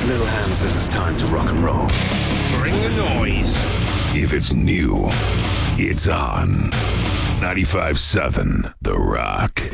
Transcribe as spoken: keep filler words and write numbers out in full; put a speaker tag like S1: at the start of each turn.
S1: Little Hand says it's time to rock and roll.
S2: Bring the noise.
S3: If it's new, it's on. ninety-five seven The Rock.